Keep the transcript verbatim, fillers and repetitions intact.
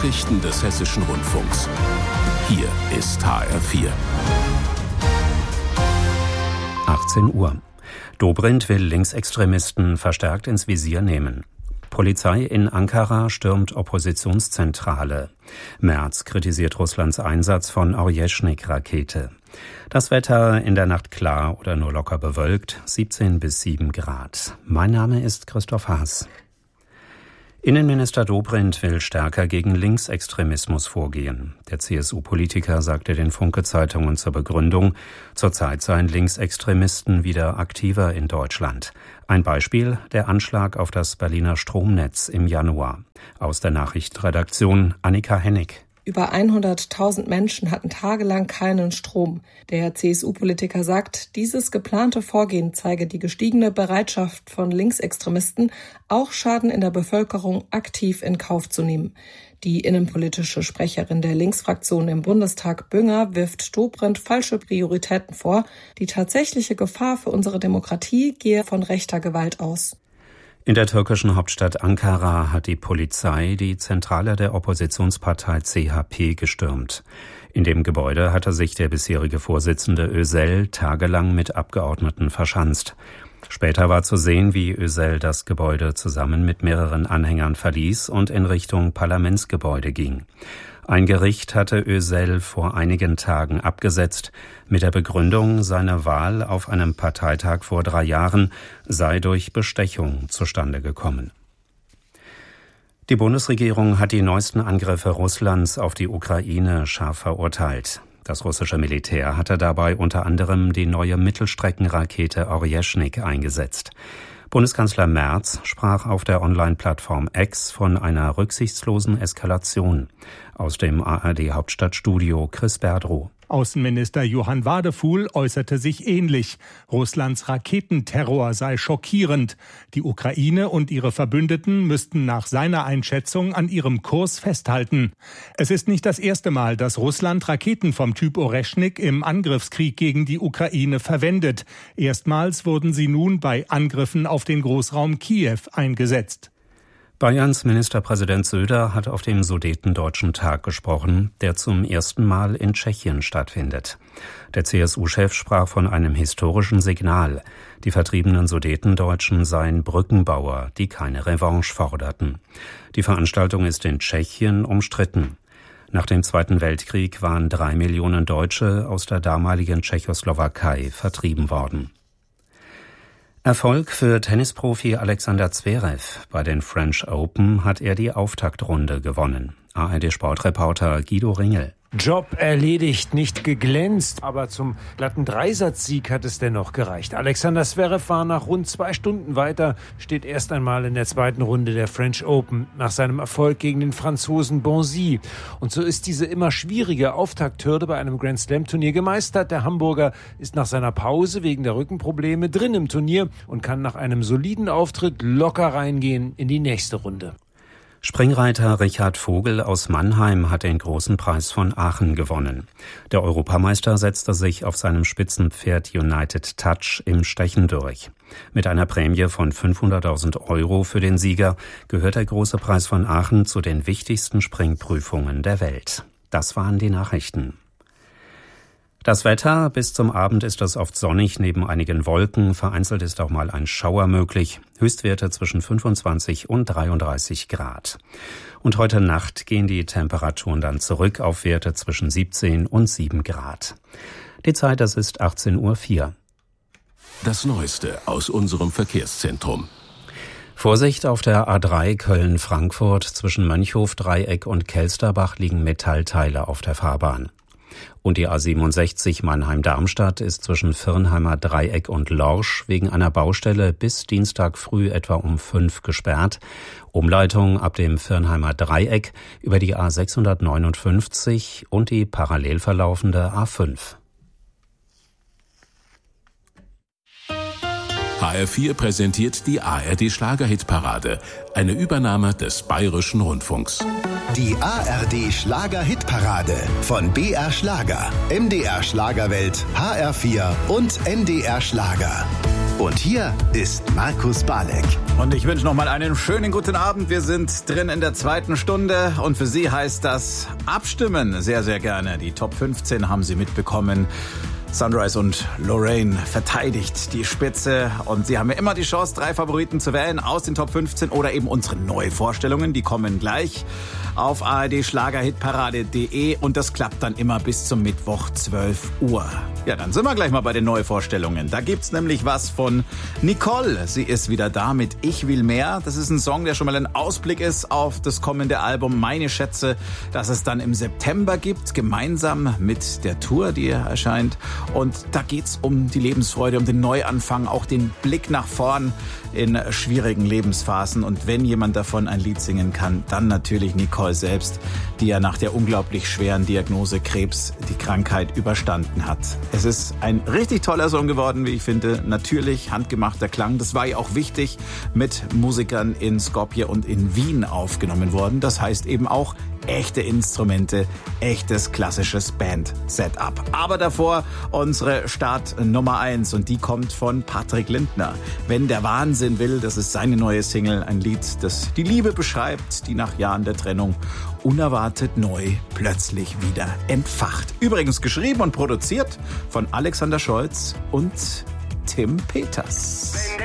Nachrichten des Hessischen Rundfunks. Hier ist H R vier. achtzehn Uhr. Dobrindt will Linksextremisten verstärkt ins Visier nehmen. Polizei in Ankara stürmt Oppositionszentrale. Merz kritisiert Russlands Einsatz von Orjeschnik-Rakete. Das Wetter in der Nacht klar oder nur locker bewölkt, siebzehn bis sieben Grad. Mein Name ist Christoph Haas. Innenminister Dobrindt will stärker gegen Linksextremismus vorgehen. Der C S U-Politiker sagte den Funke-Zeitungen zur Begründung, zurzeit seien Linksextremisten wieder aktiver in Deutschland. Ein Beispiel, der Anschlag auf das Berliner Stromnetz im Januar. Aus der Nachrichtenredaktion Annika Hennig. Über hunderttausend Menschen hatten tagelang keinen Strom. Der C S U-Politiker sagt, dieses geplante Vorgehen zeige die gestiegene Bereitschaft von Linksextremisten, auch Schaden in der Bevölkerung aktiv in Kauf zu nehmen. Die innenpolitische Sprecherin der Linksfraktion im Bundestag, Bünger, wirft Dobrindt falsche Prioritäten vor. Die tatsächliche Gefahr für unsere Demokratie gehe von rechter Gewalt aus. In der türkischen Hauptstadt Ankara hat die Polizei die Zentrale der Oppositionspartei C H P gestürmt. In dem Gebäude hatte sich der bisherige Vorsitzende Özel tagelang mit Abgeordneten verschanzt. Später war zu sehen, wie Özel das Gebäude zusammen mit mehreren Anhängern verließ und in Richtung Parlamentsgebäude ging. Ein Gericht hatte Özel vor einigen Tagen abgesetzt, mit der Begründung, seine Wahl auf einem Parteitag vor drei Jahren sei durch Bestechung zustande gekommen. Die Bundesregierung hat die neuesten Angriffe Russlands auf die Ukraine scharf verurteilt. Das russische Militär hatte dabei unter anderem die neue Mittelstreckenrakete Orjeschnik eingesetzt. Bundeskanzler Merz sprach auf der Online-Plattform X von einer rücksichtslosen Eskalation. Aus dem A R D-Hauptstadtstudio Chris Berdrow. Außenminister Johann Wadefuhl äußerte sich ähnlich. Russlands Raketenterror sei schockierend. Die Ukraine und ihre Verbündeten müssten nach seiner Einschätzung an ihrem Kurs festhalten. Es ist nicht das erste Mal, dass Russland Raketen vom Typ Orjeschnik im Angriffskrieg gegen die Ukraine verwendet. Erstmals wurden sie nun bei Angriffen auf den Großraum Kiew eingesetzt. Bayerns Ministerpräsident Söder hat auf dem Sudetendeutschen Tag gesprochen, der zum ersten Mal in Tschechien stattfindet. Der C S U-Chef sprach von einem historischen Signal. Die vertriebenen Sudetendeutschen seien Brückenbauer, die keine Revanche forderten. Die Veranstaltung ist in Tschechien umstritten. Nach dem Zweiten Weltkrieg waren drei Millionen Deutsche aus der damaligen Tschechoslowakei vertrieben worden. Erfolg für Tennisprofi Alexander Zverev. Bei den French Open hat er die Auftaktrunde gewonnen. A R D-Sportreporter Guido Ringel. Job erledigt, nicht geglänzt, aber zum glatten Dreisatzsieg hat es dennoch gereicht. Alexander Zverev war nach rund zwei Stunden weiter, steht erst einmal in der zweiten Runde der French Open nach seinem Erfolg gegen den Franzosen Bonzi. Und so ist diese immer schwierige Auftakthürde bei einem Grand-Slam-Turnier gemeistert. Der Hamburger ist nach seiner Pause wegen der Rückenprobleme drin im Turnier und kann nach einem soliden Auftritt locker reingehen in die nächste Runde. Springreiter Richard Vogel aus Mannheim hat den Großen Preis von Aachen gewonnen. Der Europameister setzte sich auf seinem Spitzenpferd United Touch im Stechen durch. Mit einer Prämie von fünfhunderttausend Euro für den Sieger gehört der Große Preis von Aachen zu den wichtigsten Springprüfungen der Welt. Das waren die Nachrichten. Das Wetter, bis zum Abend ist es oft sonnig, neben einigen Wolken. Vereinzelt ist auch mal ein Schauer möglich. Höchstwerte zwischen fünfundzwanzig und dreiunddreißig Grad. Und heute Nacht gehen die Temperaturen dann zurück auf Werte zwischen siebzehn und sieben Grad. Die Zeit, das ist achtzehn Uhr vier. Das Neueste aus unserem Verkehrszentrum. Vorsicht, auf der A drei Köln-Frankfurt zwischen Mönchhof-Dreieck und Kelsterbach liegen Metallteile auf der Fahrbahn. Und die A siebenundsechzig Mannheim-Darmstadt ist zwischen Firnheimer Dreieck und Lorsch wegen einer Baustelle bis Dienstag früh etwa um fünf gesperrt. Umleitung ab dem Firnheimer Dreieck über die A sechshundertneunundfünfzig und die parallel verlaufende A fünf. H R vier präsentiert die A R D-Schlager-Hitparade, eine Übernahme des Bayerischen Rundfunks. Die A R D-Schlager-Hitparade von B R Schlager, M D R Schlagerwelt, H R vier und N D R Schlager. Und hier ist Markus Balek. Und ich wünsche noch mal einen schönen guten Abend. Wir sind drin in der zweiten Stunde und für Sie heißt das abstimmen sehr, sehr gerne. Die Top fünfzehn haben Sie mitbekommen. Sunrise und Lorraine verteidigt die Spitze und Sie haben ja immer die Chance, drei Favoriten zu wählen aus den Top fünfzehn oder eben unsere Neuvorstellungen, die kommen gleich auf a r d schlager-hitparade punkt de und das klappt dann immer bis zum Mittwoch zwölf Uhr. Ja, dann sind wir gleich mal bei den Neuvorstellungen. Da gibt's nämlich was von Nicole. Sie ist wieder da mit Ich will mehr. Das ist ein Song, der schon mal ein Ausblick ist auf das kommende Album Meine Schätze, das es dann im September gibt, gemeinsam mit der Tour, die erscheint. Und da geht's um die Lebensfreude, um den Neuanfang, auch den Blick nach vorn in schwierigen Lebensphasen. Und wenn jemand davon ein Lied singen kann, dann natürlich Nicole selbst, die ja nach der unglaublich schweren Diagnose Krebs die Krankheit überstanden hat. Es ist ein richtig toller Song geworden, wie ich finde. Natürlich handgemachter Klang. Das war ja auch wichtig, mit Musikern in Skopje und in Wien aufgenommen worden. Das heißt eben auch echte Instrumente, echtes klassisches Band-Setup. Aber davor unsere Start Nummer eins und die kommt von Patrick Lindner. Wenn der Wahnsinn will, das ist seine neue Single, ein Lied, das die Liebe beschreibt, die nach Jahren der Trennung unerwartet neu plötzlich wieder entfacht. Übrigens geschrieben und produziert von Alexander Scholz und Tim Peters.